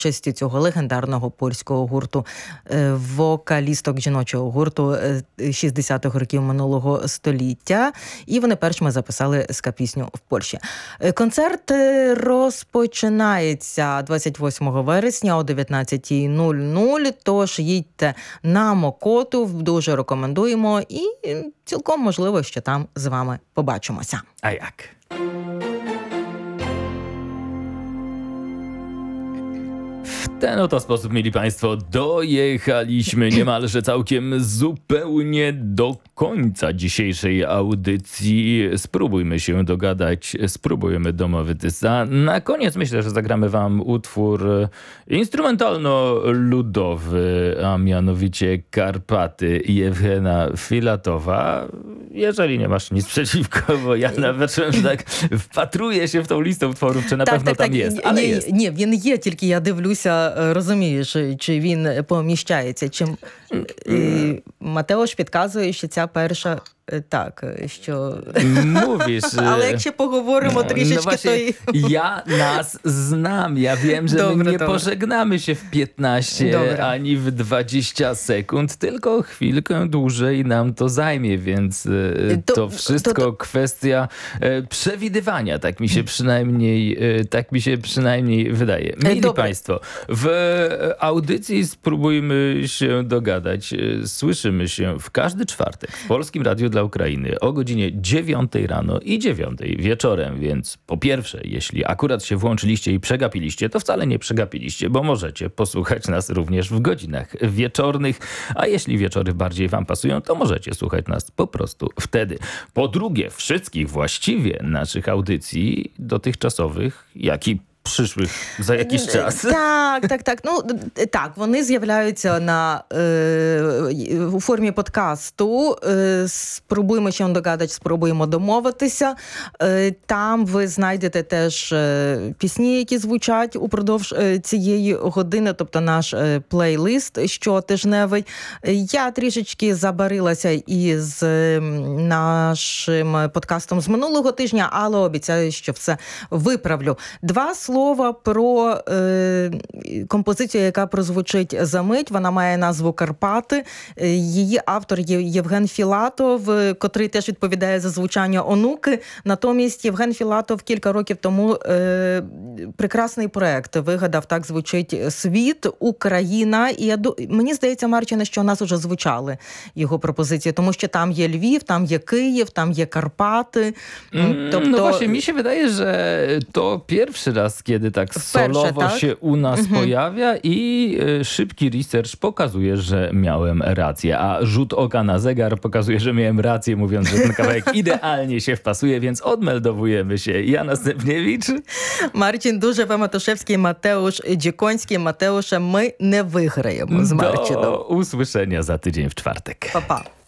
честі цього легендарного польського гурту, вокалісток жіночого гурту 60-х років минулого століття. І вони першими записали ска-пісню в Польщі. Концерт розпочинається 28 вересня о 19:00, тож їдьте на Мокоту, дуже рекомендуємо і цілком можливо, що там з вами побачимося. A jak? W ten oto sposób, mieli Państwo, dojechaliśmy niemalże całkiem zupełnie do końca dzisiejszej audycji. Spróbujmy się dogadać, spróbujemy domówić. A na koniec myślę, że zagramy Wam utwór instrumentalno-ludowy, a mianowicie Karpaty Jewgena Filatowa. Jeżeli nie masz nic przeciwko, bo ja nawet tak wpatruję się w tą listę utworów, czy na pewno tam jest, ale jest. Ні, він є, тільки я дивлюся, розумієш, чи він поміщається. Матеуш підказує, що ця перша так, що... Mówisz... Ale jak się poговоримо трішечки, właśnie, to... Ja nas znam. Ja wiem, że my nie pożegnamy się w 15 ani w 20 sekund, tylko chwilkę dłużej nam to zajmie, więc to wszystko kwestia przewidywania. Tak mi się przynajmniej wydaje. Mili Państwo, w audycji spróbujmy się dogadać. Słyszymy się w każdy czwartek w Polskim Radiu dla Ukrainy o godzinie 9 rano i 9 wieczorem, więc po pierwsze, jeśli akurat się włączyliście i przegapiliście, to wcale nie przegapiliście, bo możecie posłuchać nas również w godzinach wieczornych, a jeśli wieczory bardziej Wam pasują, to możecie słuchać nas po prostu wtedy. Po drugie, wszystkich właściwie naszych audycji dotychczasowych, jak i przyszłych za jakiś czas. Так. Ну, так, вони з'являються у формі подкасту. Спробуємо ще догадати, спробуємо домовитися. Там ви знайдете теж пісні, які звучать упродовж цієї години, тобто наш плейлист щотижневий. Я трішечки забарилася із нашим подкастом з минулого тижня, але обіцяю, що все виправлю. Два слова про композицію, яка прозвучить за мить. Вона має назву «Карпати». Її автор є Євген Філатов, котрий теж відповідає за звучання онуки. Натомість Євген Філатов кілька років тому прекрасний проект вигадав «Так звучить світ», Україна. І мені здається, Марчине, що у нас уже звучали його пропозиції, тому що там є Львів, там є Київ, там є Карпати. Тобто... No właśnie, mi się wydaje, że to pierwszy raz, kiedy tak solowo się u nas pojawia i szybki research pokazuje, że miałem rację, a rzut oka na zegar pokazuje, że miałem rację, mówiąc, że ten kawałek idealnie się wpasuje, więc odmeldowujemy się. Jana Stępniewicz. Марчин Дужева, Матушевський, Матеуш Dziekoński. Матеуша, ми не виграємо з Марчином. Do usłyszenia za tydzień w czwartek. Pa, pa.